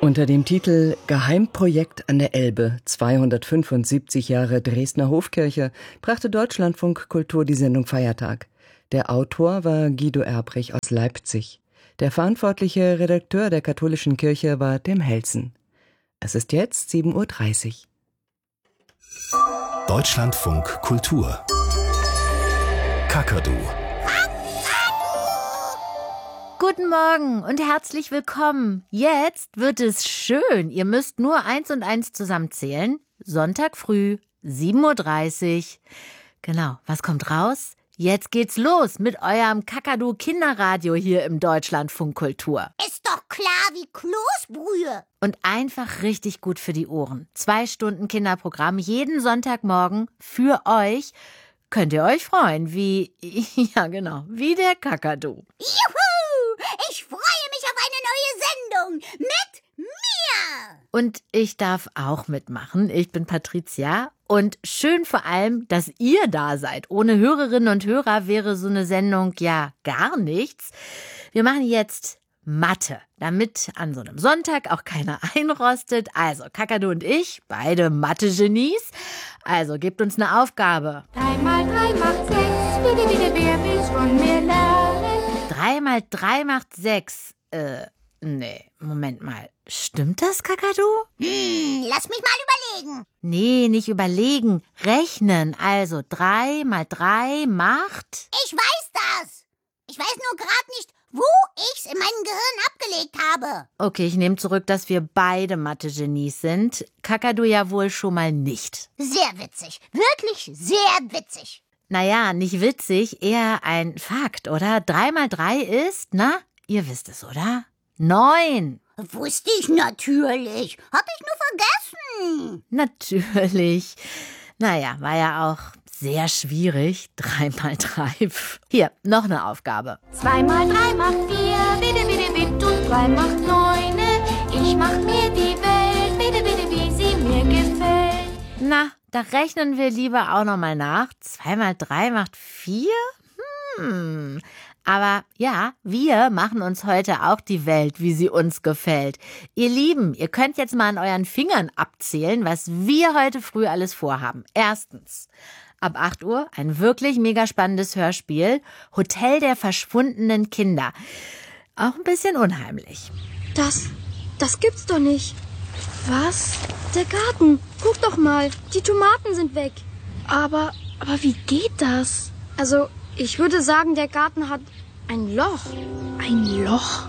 Unter dem Titel Geheimprojekt an der Elbe, 275 Jahre Dresdner Hofkirche, brachte Deutschlandfunk Kultur die Sendung Feiertag. Der Autor war Guido Erbrich aus Leipzig. Der verantwortliche Redakteur der katholischen Kirche war Tim Helsen. Es ist jetzt 7:30 Uhr. Deutschlandfunk Kultur. Kakadu. Guten Morgen und herzlich willkommen. Jetzt wird es schön. Ihr müsst nur 1 und 1 zusammenzählen. Sonntag früh, 7:30 Uhr. Genau, was kommt raus? Jetzt geht's los mit eurem Kakadu Kinderradio hier im Deutschlandfunk Kultur. Ist doch klar wie Kloßbrühe. Und einfach richtig gut für die Ohren. 2 Stunden Kinderprogramm jeden Sonntagmorgen für euch. Könnt ihr euch freuen, wie der Kakadu. Juhu! Ich freue mich auf eine neue Sendung mit mir. Und ich darf auch mitmachen. Ich bin Patricia. Und schön vor allem, dass ihr da seid. Ohne Hörerinnen und Hörer wäre so eine Sendung ja gar nichts. Wir machen jetzt Mathe, damit an so einem Sonntag auch keiner einrostet. Also Kakadu und ich, beide Mathe-Genies. Also gebt uns eine Aufgabe. 3 mal 3 macht 6, wer will's von mir lernen? 3 mal 3 macht 6. Nee, Moment mal. Stimmt das, Kakadu? Lass mich mal überlegen. Nee, nicht überlegen. Rechnen. Also 3 mal 3 macht... Ich weiß das. Ich weiß nur gerade nicht, wo ich's in meinem Gehirn abgelegt habe. Okay, ich nehme zurück, dass wir beide Mathe-Genies sind. Kakadu ja wohl schon mal nicht. Sehr witzig. Wirklich sehr witzig. Naja, nicht witzig, eher ein Fakt, oder? 3 mal 3 ist, ihr wisst es, oder? 9. Wusste ich natürlich. Hab ich nur vergessen. Natürlich. Naja, war ja auch sehr schwierig. 3 mal 3. Hier, noch eine Aufgabe. 2 mal 3 macht 4, bitte, und 3 macht 9. Ich mach mir die Welt, bitte, wie sie mir gefällt. Na, da rechnen wir lieber auch nochmal nach. 2 mal 3 macht 4? Aber ja, wir machen uns heute auch die Welt, wie sie uns gefällt. Ihr Lieben, ihr könnt jetzt mal an euren Fingern abzählen, was wir heute früh alles vorhaben. Erstens, ab 8 Uhr ein wirklich mega spannendes Hörspiel, Hotel der verschwundenen Kinder. Auch ein bisschen unheimlich. Das gibt's doch nicht. Was? Der Garten. Guck doch mal, die Tomaten sind weg. Aber wie geht das? Also, ich würde sagen, der Garten hat ein Loch. Ein Loch?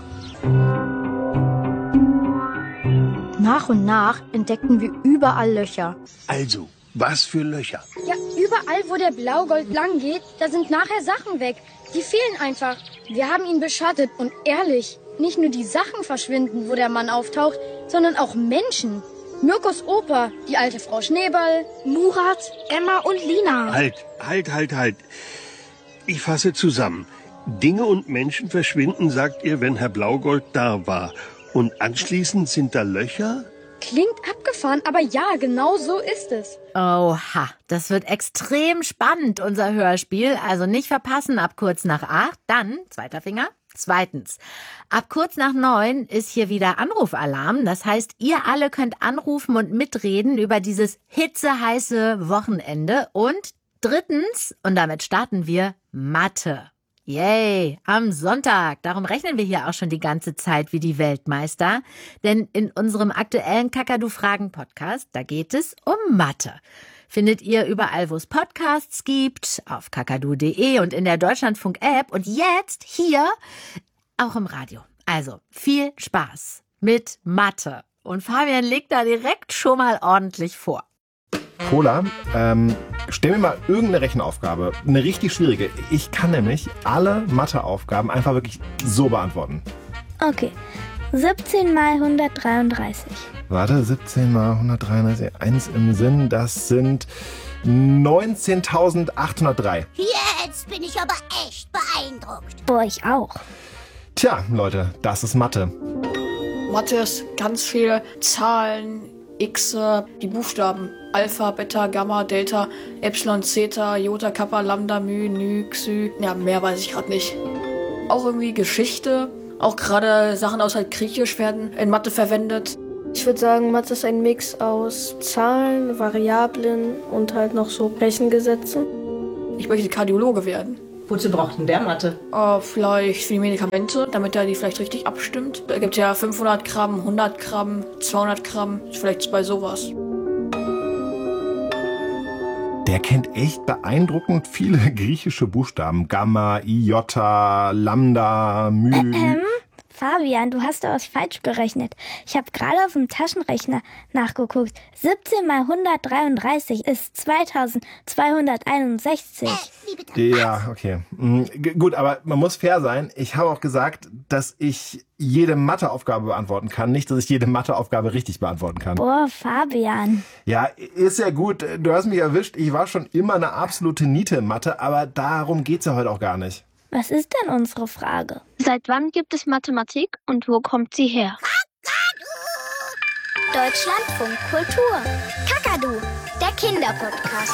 Nach und nach entdeckten wir überall Löcher. Also, was für Löcher? Ja, überall, wo der Blaugold lang geht, da sind nachher Sachen weg. Die fehlen einfach. Wir haben ihn beschattet und ehrlich, nicht nur die Sachen verschwinden, wo der Mann auftaucht, sondern auch Menschen. Mirkos Opa, die alte Frau Schneeball, Murat, Emma und Lina. Halt. Ich fasse zusammen. Dinge und Menschen verschwinden, sagt ihr, wenn Herr Blaugold da war. Und anschließend sind da Löcher? Klingt abgefahren, aber ja, genau so ist es. Oha, das wird extrem spannend, unser Hörspiel. Also nicht verpassen ab kurz nach 8. Dann, zweiter Finger. Zweitens, ab kurz nach 9 ist hier wieder Anrufalarm. Das heißt, ihr alle könnt anrufen und mitreden über dieses hitzeheiße Wochenende. Und drittens, und damit starten wir, Mathe. Yay, am Sonntag. Darum rechnen wir hier auch schon die ganze Zeit wie die Weltmeister. Denn in unserem aktuellen Kakadu-Fragen-Podcast, da geht es um Mathe. Findet ihr überall, wo es Podcasts gibt, auf kakadu.de und in der Deutschlandfunk-App und jetzt hier auch im Radio. Also viel Spaß mit Mathe. Und Fabian legt da direkt schon mal ordentlich vor. Pola, stell mir mal irgendeine Rechenaufgabe, eine richtig schwierige. Ich kann nämlich alle Matheaufgaben einfach wirklich so beantworten. Okay, 17 mal 133. Warte, 17 mal 133, 1 im Sinn, das sind 19.803. Jetzt bin ich aber echt beeindruckt. Boah, ich auch. Tja, Leute, das ist Mathe. Mathe ist ganz viele Zahlen, X, die Buchstaben Alpha, Beta, Gamma, Delta, Epsilon, Zeta, Iota, Kappa, Lambda, Mu, Nu, Xy. Ja, mehr weiß ich gerade nicht. Auch irgendwie Geschichte. Auch gerade Sachen aus Griechisch werden in Mathe verwendet. Ich würde sagen, Mathe ist ein Mix aus Zahlen, Variablen und halt noch so Rechengesetzen. Ich möchte Kardiologe werden. Wozu braucht denn der Mathe? Vielleicht für die Medikamente, damit er die vielleicht richtig abstimmt. Da gibt es ja 500 Gramm, 100 Gramm, 200 Gramm, vielleicht bei sowas. Der kennt echt beeindruckend viele griechische Buchstaben. Gamma, Iota, Lambda, My. Fabian, du hast da was falsch gerechnet. Ich habe gerade auf dem Taschenrechner nachgeguckt. 17 mal 133 ist 2261. Ja, okay. Gut, aber man muss fair sein. Ich habe auch gesagt, dass ich jede Matheaufgabe beantworten kann. Nicht, dass ich jede Matheaufgabe richtig beantworten kann. Boah, Fabian. Ja, ist ja gut. Du hast mich erwischt. Ich war schon immer eine absolute Niete in Mathe, aber darum geht's ja heute auch gar nicht. Was ist denn unsere Frage? Seit wann gibt es Mathematik und wo kommt sie her? Deutschlandfunk Kultur. Kakadu, der Kinderpodcast.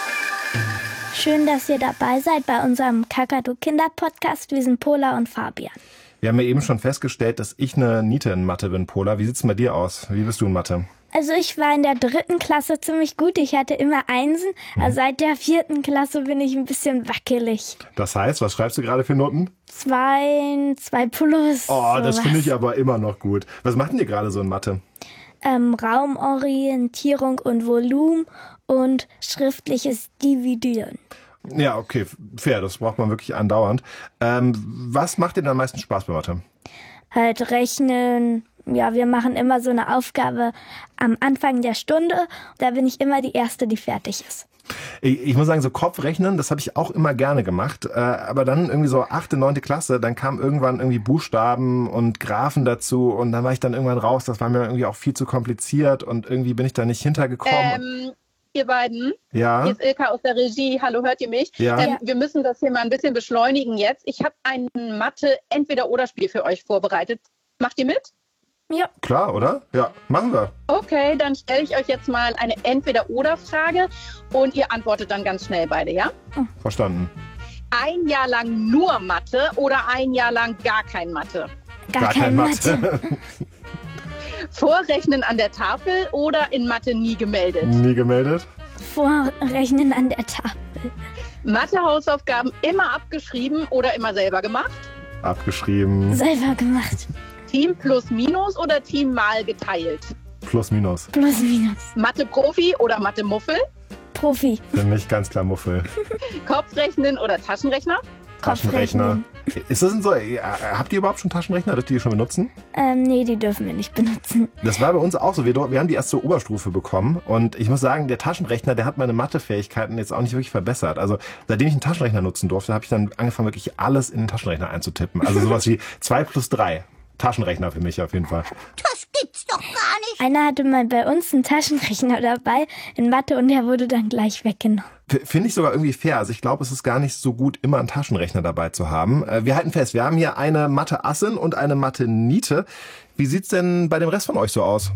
Schön, dass ihr dabei seid bei unserem Kakadu Kinderpodcast. Wir sind Pola und Fabian. Wir haben ja eben schon festgestellt, dass ich eine Niete in Mathe bin, Pola. Wie sieht's bei dir aus? Wie bist du in Mathe? Also ich war in der 3. Klasse ziemlich gut. Ich hatte immer Einsen. Also seit der 4. Klasse bin ich ein bisschen wackelig. Das heißt, was schreibst du gerade für Noten? 2 plus. Oh, das finde ich aber immer noch gut. Was macht denn ihr gerade so in Mathe? Raumorientierung und Volumen und schriftliches Dividieren. Ja, okay, fair. Das braucht man wirklich andauernd. Was macht dir denn am meisten Spaß bei Mathe? Halt rechnen. Ja, wir machen immer so eine Aufgabe am Anfang der Stunde. Da bin ich immer die Erste, die fertig ist. Ich muss sagen, so Kopfrechnen, das habe ich auch immer gerne gemacht. Aber dann irgendwie so 8., 9. Klasse, dann kamen irgendwann irgendwie Buchstaben und Graphen dazu. Und dann war ich dann irgendwann raus. Das war mir irgendwie auch viel zu kompliziert. Und irgendwie bin ich da nicht hintergekommen. Ihr beiden, ja. Hier ist Ilka aus der Regie. Hallo, hört ihr mich? Ja. Wir müssen das hier mal ein bisschen beschleunigen jetzt. Ich habe ein Mathe-Entweder-Oder-Spiel für euch vorbereitet. Macht ihr mit? Ja. Klar, oder? Ja, machen wir. Okay, dann stelle ich euch jetzt mal eine Entweder-Oder-Frage und ihr antwortet dann ganz schnell beide, ja? Verstanden. Ein Jahr lang nur Mathe oder ein Jahr lang gar kein Mathe? Gar kein Mathe. Vorrechnen an der Tafel oder in Mathe nie gemeldet? Nie gemeldet. Vorrechnen an der Tafel. Mathe-Hausaufgaben immer abgeschrieben oder immer selber gemacht? Abgeschrieben. Selber gemacht. Team plus minus oder Team mal geteilt? Plus minus. Plus minus. Mathe-Profi oder Mathe-Muffel? Profi. Für mich ganz klar Muffel. Kopfrechnen oder Taschenrechner? Taschenrechner. Ist das denn so? Habt ihr überhaupt schon Taschenrechner, dass die schon benutzen? Nee, die dürfen wir nicht benutzen. Das war bei uns auch so. Wir haben die erst zur Oberstufe bekommen. Und ich muss sagen, der Taschenrechner, der hat meine Mathefähigkeiten jetzt auch nicht wirklich verbessert. Also seitdem ich einen Taschenrechner nutzen durfte, habe ich dann angefangen, wirklich alles in den Taschenrechner einzutippen. Also sowas wie 2 plus 3. Taschenrechner für mich auf jeden Fall. Das gibt's doch gar nicht. Einer hatte mal bei uns einen Taschenrechner dabei in Mathe und der wurde dann gleich weggenommen. Finde ich sogar irgendwie fair. Also ich glaube, es ist gar nicht so gut, immer einen Taschenrechner dabei zu haben. Wir halten fest, wir haben hier eine Mathe-Assin und eine Mathe-Niete. Wie sieht's denn bei dem Rest von euch so aus?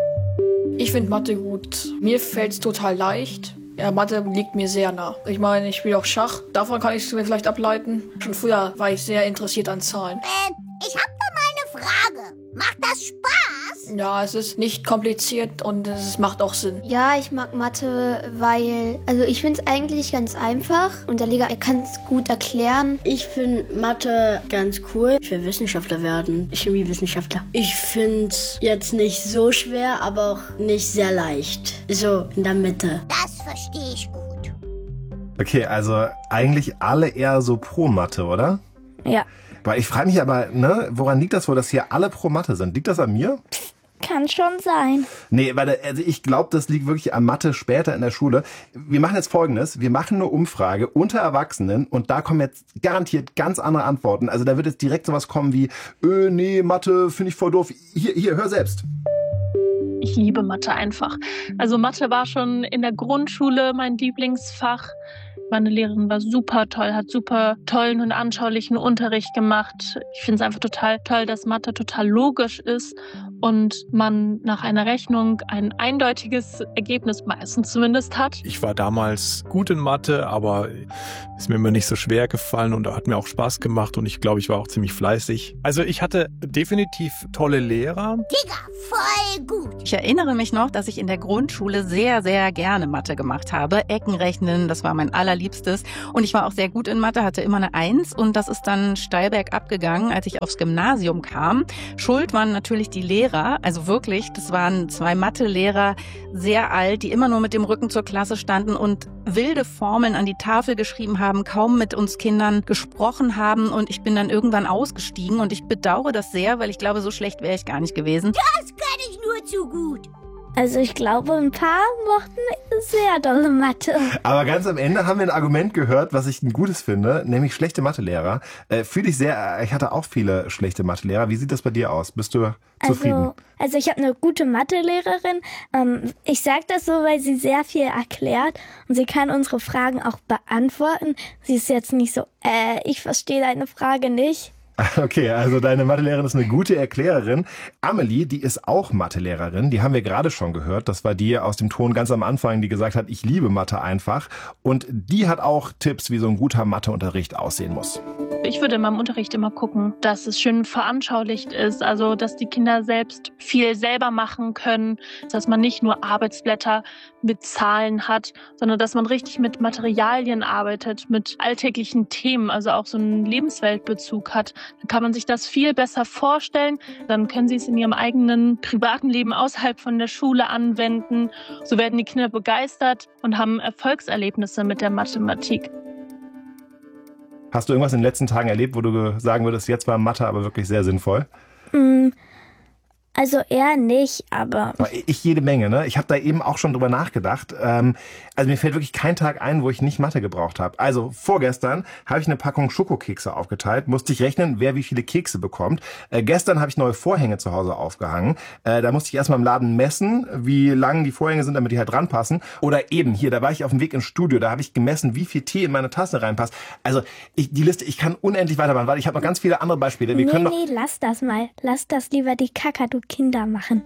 Ich finde Mathe gut. Mir fällt's total leicht. Ja, Mathe liegt mir sehr nah. Ich meine, ich spiele auch Schach. Davon kann ich es mir vielleicht ableiten. Schon früher war ich sehr interessiert an Zahlen. Ich hab da mal eine Frage. Macht das Spaß? Ja, es ist nicht kompliziert und es macht auch Sinn. Ja, ich mag Mathe, weil, also ich finde es eigentlich ganz einfach und der Lehrer kann es gut erklären. Ich finde Mathe ganz cool. Ich will Wissenschaftler werden, Chemiewissenschaftler. Ich finde es jetzt nicht so schwer, aber auch nicht sehr leicht. So in der Mitte. Das verstehe ich gut. Okay, also eigentlich alle eher so pro Mathe, oder? Ja. Weil ich frage mich aber, woran liegt das wohl, dass hier alle pro Mathe sind? Liegt das an mir? Kann schon sein. Nee, weil also ich glaube, das liegt wirklich an Mathe später in der Schule. Wir machen jetzt Folgendes. Wir machen eine Umfrage unter Erwachsenen und da kommen jetzt garantiert ganz andere Antworten. Also da wird jetzt direkt sowas kommen wie, nee, Mathe finde ich voll doof. Hier, hör selbst. Ich liebe Mathe einfach. Also Mathe war schon in der Grundschule mein Lieblingsfach. Meine Lehrerin war super toll, hat super tollen und anschaulichen Unterricht gemacht. Ich finde es einfach total toll, dass Mathe total logisch ist und man nach einer Rechnung ein eindeutiges Ergebnis meistens zumindest hat. Ich war damals gut in Mathe, aber ist mir immer nicht so schwer gefallen und hat mir auch Spaß gemacht und ich glaube, ich war auch ziemlich fleißig. Also ich hatte definitiv tolle Lehrer. Digga, voll gut. Ich erinnere mich noch, dass ich in der Grundschule sehr, sehr gerne Mathe gemacht habe. Eckenrechnen, das war mein allerliebstes. Und ich war auch sehr gut in Mathe, hatte immer eine 1 und das ist dann steil bergab gegangen, als ich aufs Gymnasium kam. Schuld waren natürlich die Lehrer, also wirklich, das waren 2 Mathelehrer, sehr alt, die immer nur mit dem Rücken zur Klasse standen und wilde Formeln an die Tafel geschrieben haben, kaum mit uns Kindern gesprochen haben und ich bin dann irgendwann ausgestiegen und ich bedauere das sehr, weil ich glaube, so schlecht wäre ich gar nicht gewesen. Das kann ich nur zu gut. Also ich glaube, ein paar mochten sehr dolle Mathe. Aber ganz am Ende haben wir ein Argument gehört, was ich ein gutes finde, nämlich schlechte Mathelehrer. Fühle ich sehr, ich hatte auch viele schlechte Mathelehrer. Wie sieht das bei dir aus? Bist du zufrieden? Also ich habe eine gute Mathelehrerin. Ich sage das so, weil sie sehr viel erklärt und sie kann unsere Fragen auch beantworten. Sie ist jetzt nicht so, ich verstehe deine Frage nicht. Okay, also deine Mathelehrerin ist eine gute Erklärerin. Amelie, die ist auch Mathelehrerin, die haben wir gerade schon gehört. Das war die aus dem Ton ganz am Anfang, die gesagt hat, ich liebe Mathe einfach. Und die hat auch Tipps, wie so ein guter Matheunterricht aussehen muss. Ich würde in meinem Unterricht immer gucken, dass es schön veranschaulicht ist, also dass die Kinder selbst viel selber machen können, dass man nicht nur Arbeitsblätter mit Zahlen hat, sondern dass man richtig mit Materialien arbeitet, mit alltäglichen Themen, also auch so einen Lebensweltbezug hat. Dann kann man sich das viel besser vorstellen. Dann können sie es in ihrem eigenen privaten Leben außerhalb von der Schule anwenden. So werden die Kinder begeistert und haben Erfolgserlebnisse mit der Mathematik. Hast du irgendwas in den letzten Tagen erlebt, wo du sagen würdest, jetzt war Mathe aber wirklich sehr sinnvoll? Also eher nicht, aber... Ich jede Menge, ne? Ich habe da eben auch schon drüber nachgedacht. Also mir fällt wirklich kein Tag ein, wo ich nicht Mathe gebraucht habe. Also vorgestern habe ich eine Packung Schokokekse aufgeteilt, musste ich rechnen, wer wie viele Kekse bekommt. Gestern habe ich neue Vorhänge zu Hause aufgehangen. Da musste ich erstmal im Laden messen, wie lang die Vorhänge sind, damit die halt dran passen. Oder eben hier, da war ich auf dem Weg ins Studio, da habe ich gemessen, wie viel Tee in meine Tasse reinpasst. Also die Liste, ich kann unendlich weitermachen, weil ich habe noch ganz viele andere Beispiele. Nee, lass das mal. Lass das lieber die Kakadu-Kinder machen.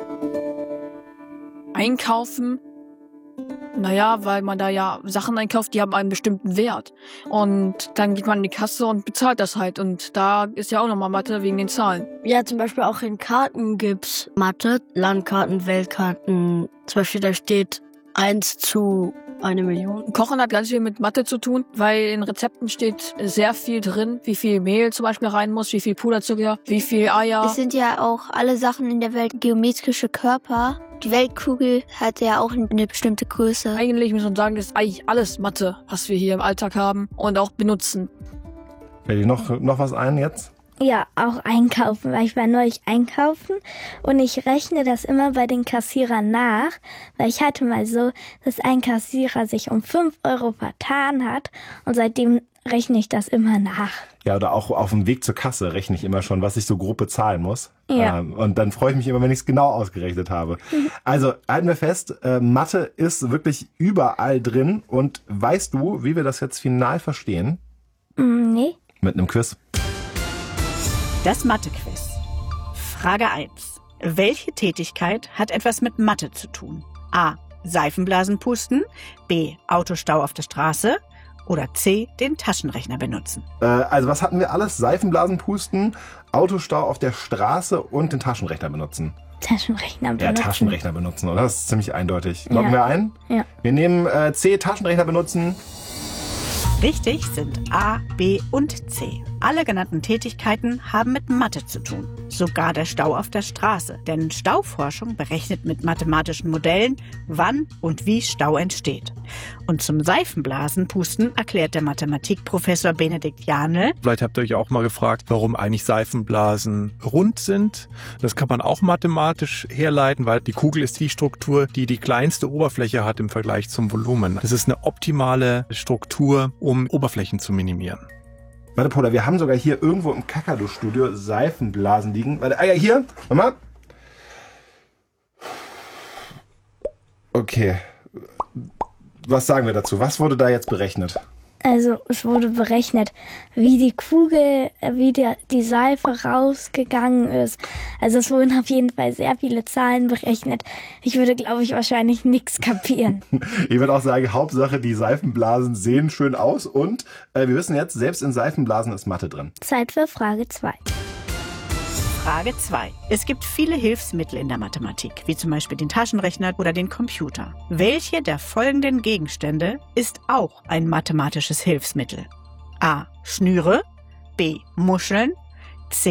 Einkaufen. Naja, weil man da ja Sachen einkauft, die haben einen bestimmten Wert. Und dann geht man in die Kasse und bezahlt das halt. Und da ist ja auch nochmal Mathe wegen den Zahlen. Ja, zum Beispiel auch in Karten gibt's Mathe. Landkarten, Weltkarten. Zum Beispiel da steht 1:1 Million. Kochen hat ganz viel mit Mathe zu tun, weil in Rezepten steht sehr viel drin, wie viel Mehl zum Beispiel rein muss, wie viel Puderzucker, wie viel Eier. Es sind ja auch alle Sachen in der Welt geometrische Körper. Die Weltkugel hat ja auch eine bestimmte Größe. Eigentlich muss man sagen, das ist eigentlich alles Mathe, was wir hier im Alltag haben und auch benutzen. Fällt dir noch was ein jetzt? Ja, auch einkaufen, weil ich war neulich einkaufen und ich rechne das immer bei den Kassierern nach, weil ich hatte mal so, dass ein Kassierer sich um 5 Euro vertan hat und seitdem rechne ich das immer nach. Ja, oder auch auf dem Weg zur Kasse rechne ich immer schon, was ich so grob bezahlen muss. Ja. Und dann freue ich mich immer, wenn ich es genau ausgerechnet habe. Also halten wir fest, Mathe ist wirklich überall drin. Und weißt du, wie wir das jetzt final verstehen? Nee. Mit einem Quiz. Das Mathe-Quiz. Frage 1. Welche Tätigkeit hat etwas mit Mathe zu tun? A. Seifenblasen pusten. B. Autostau auf der Straße. Oder C. Den Taschenrechner benutzen. Also was hatten wir alles? Seifenblasen pusten, Autostau auf der Straße und den Taschenrechner benutzen. Taschenrechner benutzen. Ja, Taschenrechner benutzen, oder? Das ist ziemlich eindeutig. Loggen wir ein? Ja. Wir nehmen C. Taschenrechner benutzen. Richtig sind A, B und C. Alle genannten Tätigkeiten haben mit Mathe zu tun. Sogar der Stau auf der Straße. Denn Stauforschung berechnet mit mathematischen Modellen, wann und wie Stau entsteht. Und zum Seifenblasenpusten erklärt der Mathematikprofessor Benedikt Janel. Vielleicht habt ihr euch auch mal gefragt, warum eigentlich Seifenblasen rund sind. Das kann man auch mathematisch herleiten, weil die Kugel ist die Struktur, die die kleinste Oberfläche hat im Vergleich zum Volumen. Das ist eine optimale Struktur, um Oberflächen zu minimieren. Warte, Paula, wir haben sogar hier irgendwo im Kakadu-Studio Seifenblasen liegen. Warte, ja, hier, Mama. Okay. Was sagen wir dazu? Was wurde da jetzt berechnet? Also es wurde berechnet, wie die Kugel, wie die Seife rausgegangen ist. Also es wurden auf jeden Fall sehr viele Zahlen berechnet. Ich würde, glaube ich, wahrscheinlich nichts kapieren. Ich würde auch sagen, Hauptsache, die Seifenblasen sehen schön aus. Und wir wissen jetzt, selbst in Seifenblasen ist Mathe drin. Zeit für Frage 2. Frage 2. Es gibt viele Hilfsmittel in der Mathematik, wie zum Beispiel den Taschenrechner oder den Computer. Welche der folgenden Gegenstände ist auch ein mathematisches Hilfsmittel? A. Schnüre, B. Muscheln,